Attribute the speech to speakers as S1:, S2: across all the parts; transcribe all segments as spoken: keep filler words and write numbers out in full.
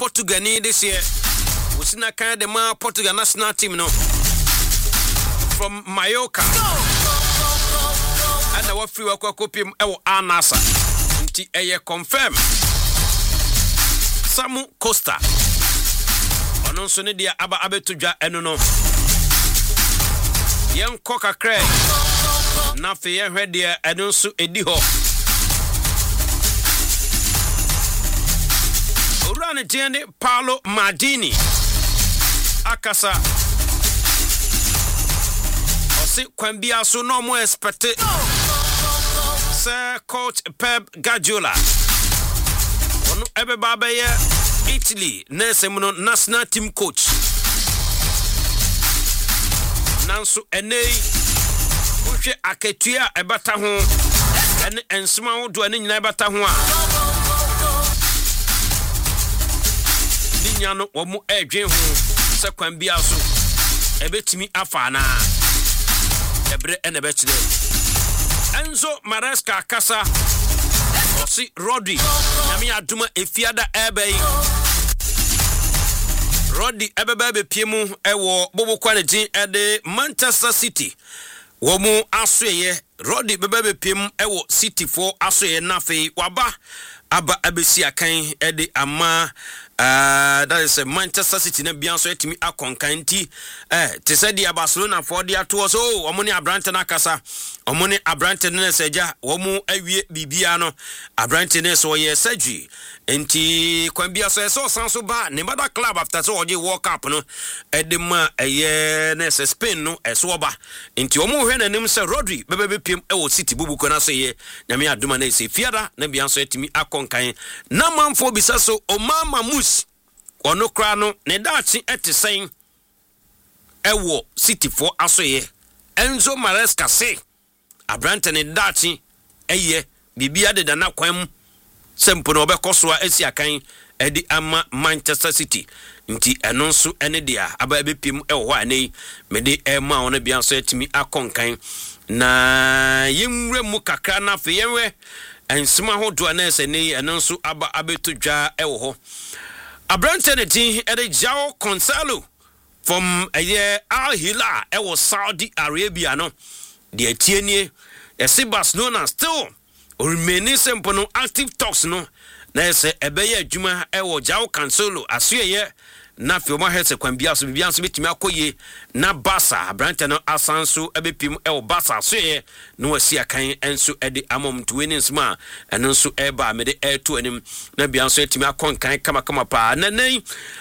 S1: Portugal ni this year. Usina kind of ma Portugal national team no. From Mallorca. And our free work copium ewo Anasa. Nti eye confirm. Samu Costa. Ono so ne dia aba abetudwa eno no. Yen koka kre. Na fe ye hwe dia eno so edi ho. Urane tiende Paolo Maldini. Akasa. Osi kwambia so no mo expect. Sir Coach Pep Guardiola. Ono ebe baba ye Italy nese muno national team coach. Nanso enei uhwe aketua ebata ho ene ensema ho do ene nyina ebata ho a ninya no wo mu edwen ho se kwan bia so ebetimi afa na ebre ene be kire Enzo Maresca kasa osi Rodri nyame aduma efiada ebei Rodri ebeba be piemu ewo bobo kwanegin ede Manchester City wo mu asoye Rodri beba be piemu ewo City for asoye nafe waba aba abesi akan ede ama Uh, that is a Manchester City na bianso etimi akonkanti eh te se dia Barcelona for dia to so omoni abrante na kasa omoni abrante na seja womu awie bibia no abrante na so ye surgery enti kwambia so so sanso ba ne bada club after so oje World Cup no edema eye na se Spain no eso ba enti omu hwe na nim se Rodri bebe piem e wo City bubuko na so ye nyame aduma na se fiada na bianso etimi akonkan na manfo bisa so omama mus ono kra no ne dachi etisen ewo City for asoye Enzo Maresca se abrante ne dachi eye bibia de dana kwam sempo no obekosoa esi akan edi ama Manchester City nti eno nso ene dia aba ebepim ewo anei mede ema ono bia so etimi akonkan na yemre mu kakra na fe yenwe ensima ho do na ese nei eno nso aba abetodwa ewo ho Abrante Neti ede Joao Cancelo from a year Al Hilal ewo Saudi Arabia no de atienie ese Barcelona still remaining simple no active talks no na ese ebeye adwuma ewo Joao Cancelo asuye na fi o ma hetse kwambia so bibia so betimi akoye na Barca Abrante no asanso ebepim ewo Barca asuye no wasi akan enso ede amom twenties ma eno nso eba mede eto anim na bia so etimi akonkan kama kama pa na nei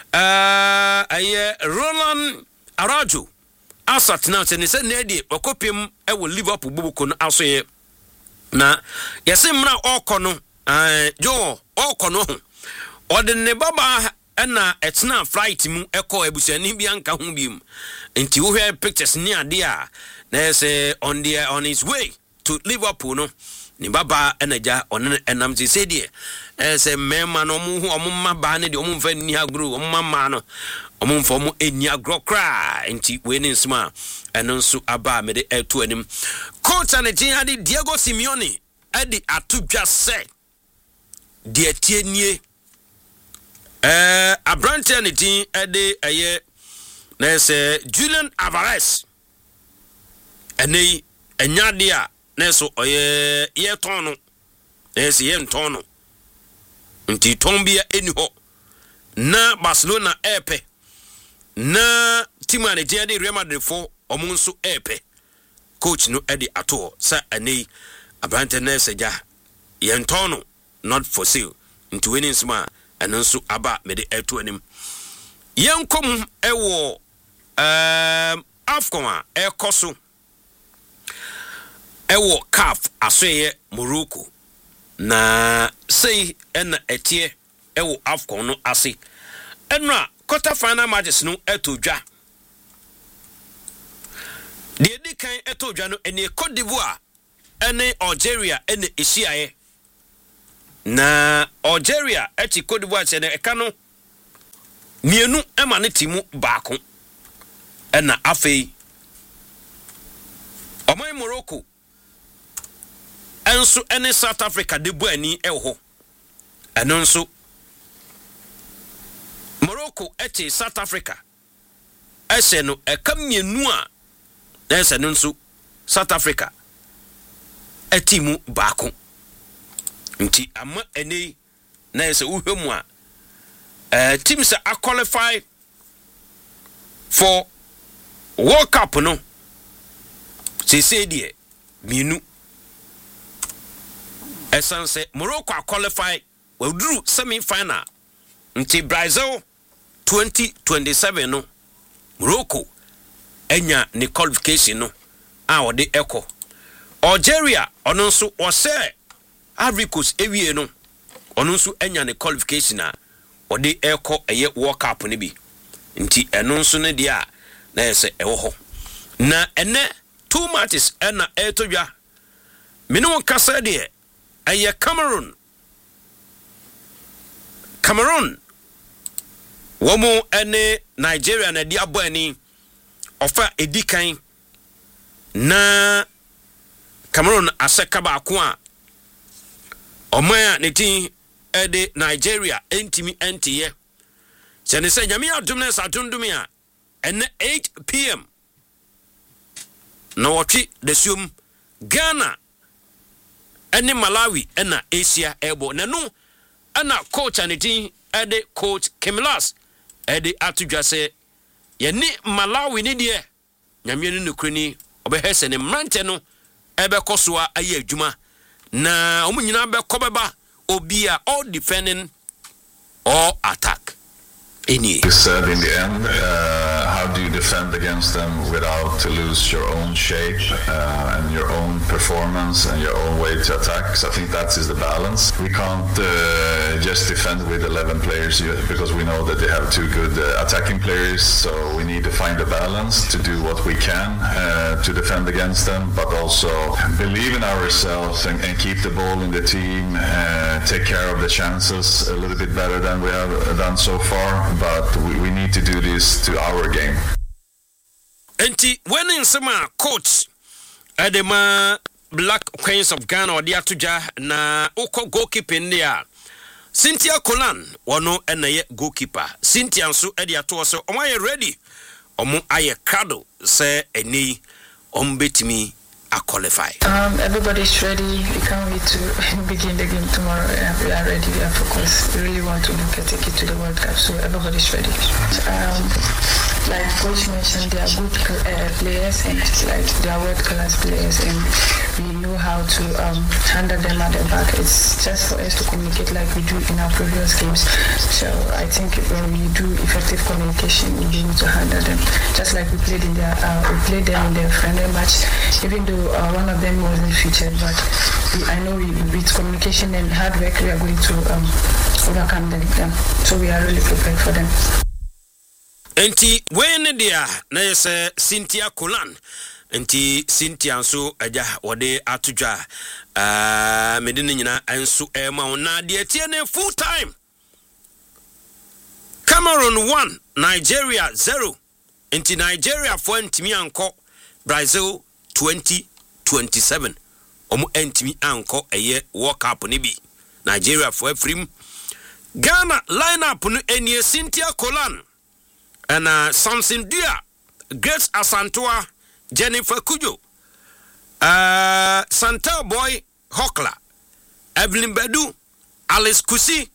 S1: eh aye Roland Araujo asat na se ne se na de okopim ewo Liverpool bubuko no asoye na yese mra okono eh jo okono ho ode ne baba ena etna flight mu eko ebusuani bia nka ho biem enti wo hwe pictures ni ade a na say on the on his way to Liverpool no ni baba enaja on enam se se die eh say mema no mu hu omma ba ne de omu mfa ni agro omma ma no omu mfa omu eni agro kra enti we ni nsma eno nso aba me de eto anim coach anagin ade Diego Simeone ade atudwa se de atienie Eh Abrante Neti ede eye na se Julian Alvarez enei enyade a na so oye ye ton no na se ye nton no nti ton bia eni ho na Barcelona epe na team manager de Real Madrid for omunso epe coach no ede ato sa enei Abrante na se ja ye nton no not for sale nti winning smart eno nso aba mede eto anim yenkom ewo um afcon ekoso ewo caf asoye Morocco na sei ena etie ewo afcon no ase enra quarter final matches no etodwa de dikan etodwa no ene Cote d'Ivoire ene Algeria ene Esiaye na Algeria eti Cote d'Ivoire se ne eka no mienu ema ne timu baako ena afei oman Morocco enso ene South Africa de buani ewo ho eno nso Morocco ete South Africa ese no ekam mienu a na ese no nso South Africa etimu baako nti ama ene na ese uhwemu a eh teams a qualify for World Cup no se se die mienu esanse Morocco a qualify we drew semi final nti Brazil twenty twenty-seven no Morocco enya ne qualification no a wode eko Algeria ono nso ose Ivory Coast ewie no ono nso enya ne qualification a wode eko eye World Cup ne bi nti eno nso ne dia na yese ewo ho na ene two matches ena etodwa minu kasa de eye Cameroon Cameroon womo ene Nigeria na dia boani ofa edikan na Cameroon aseka ba ko a omaya ne tin ede Nigeria entimi entiye se ne se nyame adum na satundumi a ene eight p m no watchi the sum Ghana ene Malawi ena Asia ebo na no ana coach anitin ede coach Kemilas ede atudwa se ye ni Malawi ni de nyame ni nukrani obehese ne mrante no ebe kosoa aye adwuma na omu nyina be kobeba obia all defending or attack any
S2: you said in the end uh, how do you defend against them without to lose your own shape uh, and your own performance and your own way to attack? So I think that is the balance. We can't uh, just defend with eleven players because we know that they have two good uh, attacking players, so we need to find a balance to do what we can uh, to defend against them, but also believe in ourselves and, and keep the ball in the team, uh, take care of the chances a little bit better than we have done so far, but we, we need to do this to our game.
S1: Enti when in summer coach Adema Black Queens of Ghana or dia tuja na uko goalkeeping there Cynthia Kolan wano enaye goalkeeper Cynthia nso edi ato so omo aye ready omo aye crado say eni ombetimi a qualify.
S3: Um, everybody's ready. We can't wait to begin the game tomorrow. Yeah, we are ready. We are focused. We really want to look at take it to the World Cup. So everybody's ready. Um, like Coach mentioned, they are good uh, players and like they are world class players, and we know how to um, handle them at the back. It's just for us to communicate like we do in our previous games. So I think when we do effective communication, we'll be able to handle them. Just like we played in their, uh, we played them in their friendly match, even though Uh, one of them wasn't featured, but we, I know we, with communication and hard work we are going to um, overcome them, them. So we are really prepared for them.
S1: Enti when dia na yese Cynthia Kolan enti Cynthia nso aja wode atudwa ah medine nyina enso ema na de tie na full time Cameroon one Nigeria zero enti Nigeria for ntimi anko Brazil twenty twenty-seven omo entimi anko eye World Cup ni bi Nigeria for Efrim Ghana lineup no enie Cynthia Kolan and uh, Samson Dia Grace Asantua Jennifer Kujo uh, Santa Boy Hokla Evelyn Bedu Alice Kusi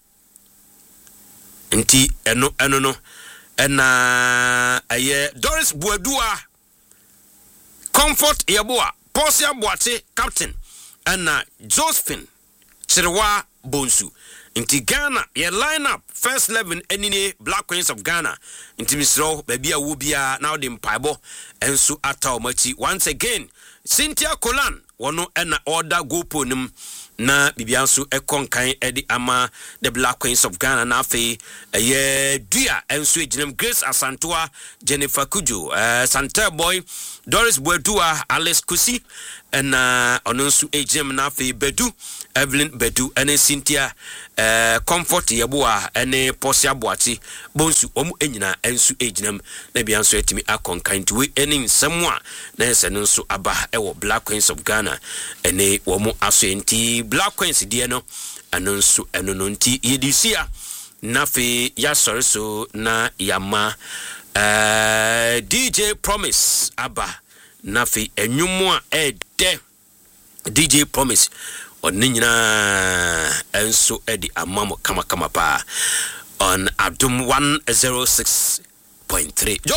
S1: nti eno eno no ena eye Doris Buadua Comfort Yeboa, Portia Boate, Captain, and uh, Josephine Chirwa Bonsu. Inti Ghana, ye line up first eleven any Black Queens of Ghana. Inti Misro, baby a wubia now the Mpaibo, and so atao machi. Once again, Cynthia Kolan, wano ena order go ponum na bibiansu ekon kan edi ama the Black Queens of Ghana na fe ye dua enso ejinem Grace Asantua Jennifer Kujo uh, Santa Boy Doris Buadua Alice Kusi and uh, ononsu ejinem na fe Bedu Evelyn Bedu ene Cynthia uh, Comfort Yeboa ene Portia Boati bonsu omu enyina enso ejinem na biansu etimi akon kan tuwe ene nsamwa na ese nso aba ewo Black Queens of Ghana ene womu aso enti Black Queens die no anonsu enononti yedisia nafi ya sorry so na yama uh, D J Promise aba nafi enyumu a ede D J Promise ɔne nyinaa enso edi amamo kama kama pa on Adum one oh six point three. Jo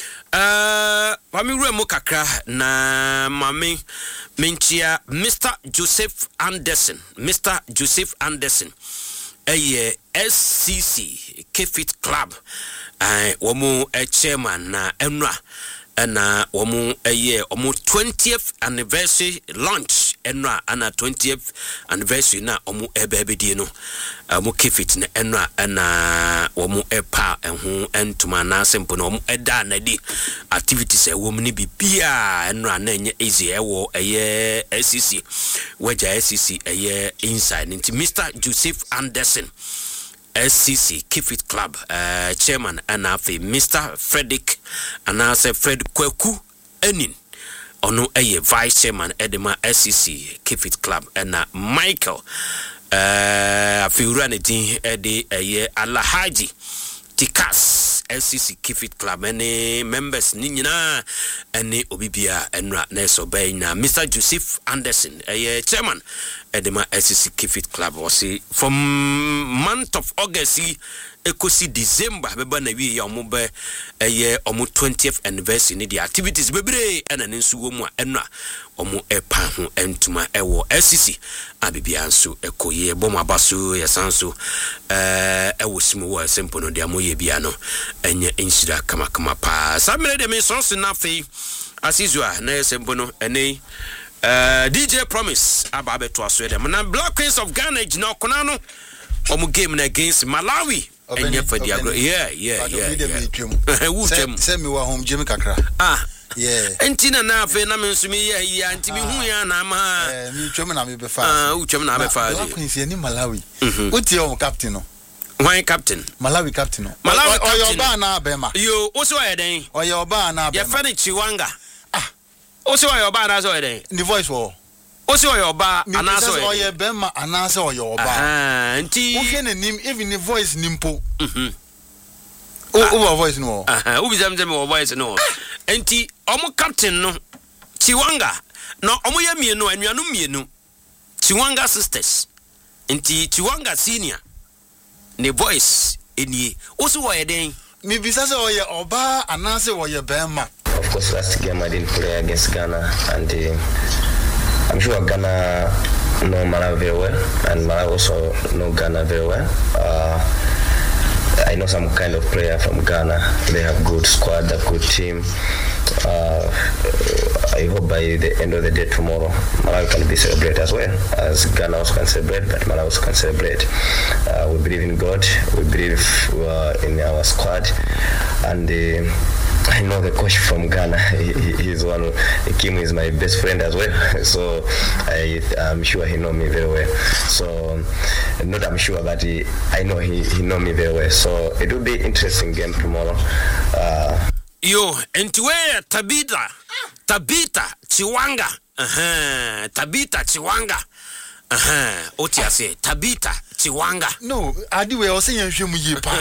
S1: uh mami remo kakra na mami minchia Mister Joseph Anderson Mister Joseph Anderson eye S C C Kefit Club eh womu e chairman na enra na womu eye omu twentieth anniversary launch enra ana twentieth anniversary na omu ebebedie no omu Kefit na enra na womu epa enhu entuma na sempo na omu eda na di activities e womu ni bibia enra na enye easy ewo eye S C C waja S C C eye inside nti Mister Joseph Anderson S C C Kefit Club uh, chairman and afi Mister Frederick and I say Fred Kweku Enin ono eye vice chairman edema S C C Kefit Club and uh, Michael uh afi uraneti ede eye Alahaji Tikas S C C Kefit Club any members ni nyina ene obibia enra na so bay na Mister Joseph Anderson eye chairman edema S C C Kefit Club was from month of August ekosi December beba na wi ya omo be eye omo twentieth anniversary ni the activities bebre ena nsu wo mu enra omo epa ho entuma ewo S C C abibia nso ekoye bom abaso yesanso eh ewo simu wo sempo no de amoye bia no enye enshira kama kama pa samere de me so so na fe asizua na sempo no ene Uh, D J Promise ababe to aso dem na Black Queens of Ghana gina okona no omu game na against Malawi enye for the agro yeah yeah yeah yeah wu twem
S4: se mi wa home Jimmy kakra
S1: ah
S4: yeah
S1: entina na afi na me nso mi ya ya nti mi hu ya na ma
S4: eh mi twem na me be fa
S1: ah wu twem na be fa
S4: Black Queens ni Malawi uti o captain no
S1: why captain
S4: Malawi captain no
S1: Malawi
S4: oyo ba na bema
S1: yo wo so ya den
S4: oyo ba na bema
S1: ya fani Chiwanga Osi wa yoba na so eden.
S4: The voice wo.
S1: Osi wa yoba ana so eden.
S4: Oye bema ana so yoba.
S1: Ah, nti.
S4: Wo hwe na nim even the voice nimpo. Mhm. O o voice no.
S1: Ah, o bizam zem o voice no. Nti omo captain no Chiwanga no omo ye mienu anuanu mienu. Chiwanga sisters. Nti Chiwanga senior. Ne voice eni. Osi wa eden.
S4: Mi bisa se oye oba ana se oye bema.
S5: Of course, last game I didn't play against Ghana, and uh, I'm sure Ghana know Malawi very well, and Malawi also know Ghana very well. Uh, I know some kind of player from Ghana. They have good squad, a good team. Uh, I hope by the end of the day tomorrow, Malawi can be celebrated as well, as Ghana also can celebrate, but Malawi also can celebrate. Uh, we believe in God, we believe uh, in our squad, and uh, I know the coach from Ghana. He, he's one. Kim is my best friend as well, so I, I'm sure he knows me very well. So not I'm sure, but he, I know he he knows me very well. So it will be interesting game tomorrow. Uh,
S1: Yo, entwe Tabita, Tabita Chiwanga, uh-huh. Tabita Chiwanga, uh-huh. Oti ase Tabita Chiwanga.
S4: No, adi we osi yenhwemu yi pa.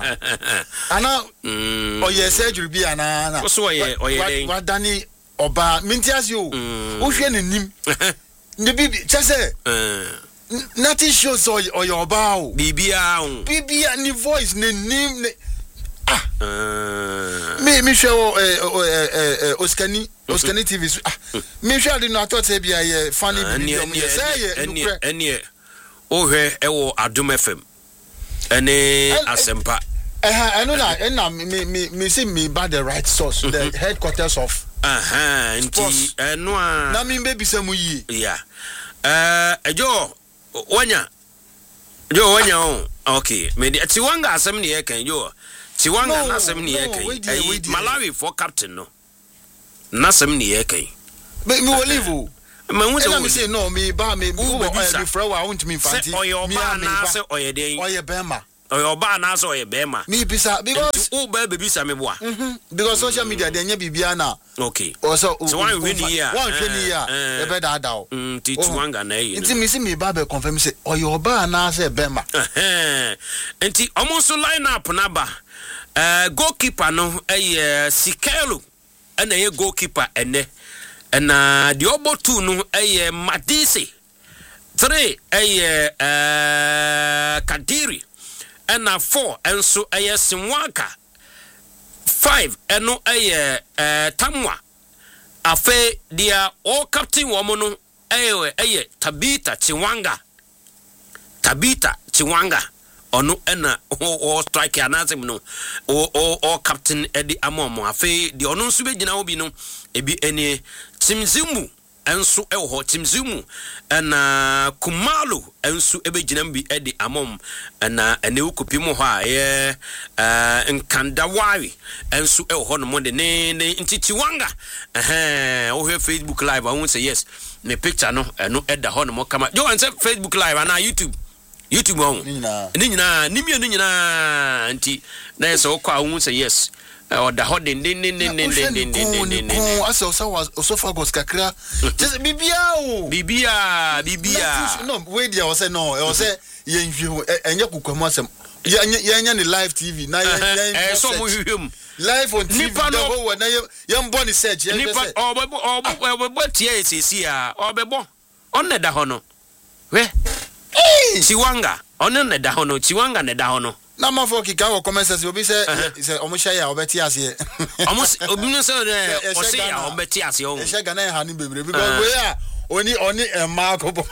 S4: Ana oye surgery bi ana na.
S1: Oso oye oye den.
S4: Wa dani oba mintias yo. Wo hwe ne nim. Ne bi chese. Eh. Nothing shows oye oba o.
S1: Bibia o.
S4: Bibia ni voice ne nim ne ah.
S1: Uh,
S4: me me show eh eh Oskani Oskani T V ah. Me show adi no ato te bia ye funny video me say ye.
S1: Eni eni ohwe ewo Adum F M ene asempa
S4: eh eno na ena me me me say me by the right source the headquarters of
S1: aha nti eno a
S4: na me be bisa mu yi
S1: yeah eh ejo wanya jo wanya o okay me di Chiwanga asem ne ye kan jo Chiwanga na asem ne ye kan Malawi for captain no na asem ne ye kan
S4: me me olive
S1: me hu se
S4: me say no me ba me me be friend wa want me fanti
S1: me ba na say oyeden
S4: oye bema
S1: oba na so ye bema
S4: me bisa because
S1: o ba baby sa me boa
S4: mhm because social media dey nya bibia na
S1: okay
S4: also
S1: so one win here
S4: one win here e be da da o
S1: nti Chiwanga na yi
S4: nti me si me ba be confirm say oyo oba na say bema
S1: eh nti omo so line up na ba eh goalkeeper no eh Sikelo na ye goalkeeper ene na the obo two no eh Madisi three eh eh Kadiri and four enso eh Simwaka five eno eh eh Tamwa afe dia all captain woman no eh eh Tabita Chiwanga Tabita Chiwanga ono ena o strike anasem no o o o captain Eddie Amomo afe di ono nso begina obi no ebi ene Timzimu enso e ho Timzimu na Kumalo enso ebegina bi Eddie Amom na ene ukopi mu ho a ye Nkandawari enso e ho no mo de ne nti Chiwanga eh o he Facebook live I won't say yes ne picture no eno eda ho no mo kama jo an say Facebook live na YouTube YouTube on ni nyina ni mi ni nyina nti na yeso kwa hu say yes or the hot din din din din din din din din
S4: din aso so was esophagus kakra just bibia o
S1: bibia bibia
S4: no we dia was say no e was say yen hwe enye kokwam asem yen ni live T V na yen
S1: eh so mo hwem
S4: live on T V the whole na yen born search yen
S1: nipa obebo obebo tie esisi a obebo on da ho no we Chiwanga ono ne da ho no Chiwanga ne da ho no
S4: na mafo kika wo comments obi say say omo share ya obeti ase
S1: omo obi no say o say ya obeti ase o
S4: e she Ghana e ha ni bebre because we are oni oni e ma ko bo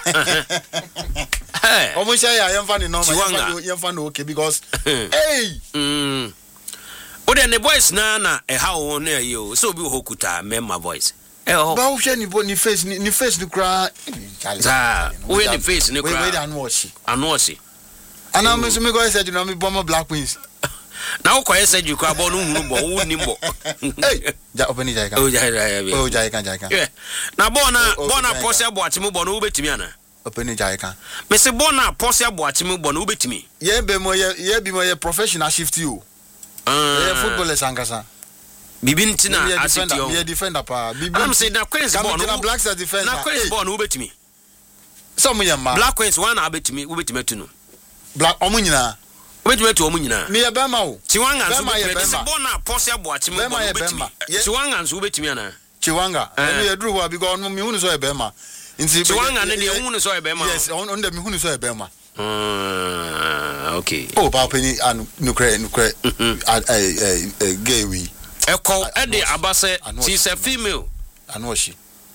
S4: omo share ya yemfa ni normal yemfa no okay because hey
S1: mm o de ne voice na na e ha wo na ye o so obi ho kuta member voice eh oh
S4: ba wo hwe ni bo ni face ni face ni kra
S1: za wo ni face ni kra
S4: we we anu ochi
S1: anu ochi
S4: ana me so me go say you know me bomb Black Queens
S1: na wo koye say you kwa bo no hunu bo wo ni bo
S4: hey ja open ja ka
S1: o ja ja
S4: o ja ka ja ka
S1: na bo na bo na pose aboachim bo no wo betimi ana
S4: open ja ka
S1: me se bo na pose aboachim bo no wo betimi
S4: ye be mo ye ye bi mo ye professional shift you eh footballers ankasa
S1: bibi ntina asiti o
S4: ye defender pa bibi
S1: am say na Queens bo no
S4: Black Stars defender
S1: na Queens bo no wo betimi
S4: some ye ma
S1: Black Queens one na betimi wo betimi tu no
S4: Black omu nyina
S1: betimi tu omu nyina
S4: me ye be ma o
S1: Chiwanga nso betimi se bo na pose aboachim bo no wo betimi Chiwanga nso wo betimi ana
S4: Chiwanga me ye duru ho because me hunu so ye be ma nti
S1: Chiwanga ne de hunu so ye be ma
S4: yes on de me hunu so ye be ma
S1: mm okay
S4: oh pa penny and nukre nukre eh gay we
S1: eko e de abase she's a female
S4: anoshi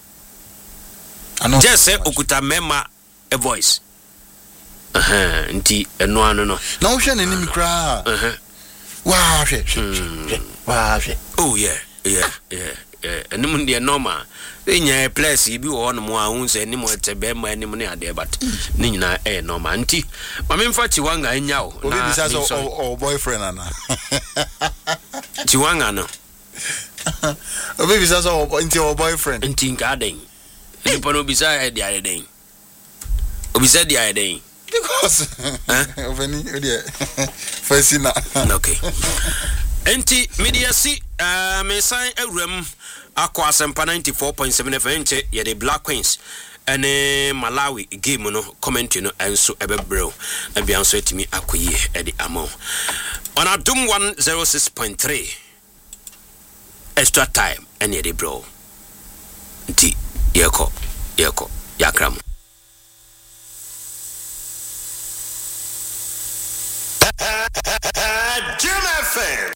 S1: ano just say okuta mema a voice eh nti eno anu no
S4: na wo hwe ne nim kra eh wa hwe wa hwe
S1: oh yeah yeah yeah eh enim ndi normal enya place bi wo no mo ahun se enim etebe ma enim ne ade but ni nyina eh normal nti ma me mfa Chiwanga enya o
S4: na obi bisa so o boyfriend ana
S1: Chiwanga no
S4: obi bisa so nti o boyfriend
S1: nti ngaden ni pono bisa e dia den obi sa dia den
S4: because eh oveni odi fasina
S1: okay enti media si uh, me san awram akwa asempa ninety-four point seven F M che ye the Black Queens ene Malawi game no comment no enso ebebrew na bia nso etimi akoyi e di amo on Adum one oh six point three extra time ene the bro nti yeko yeko yakram
S6: Jim F M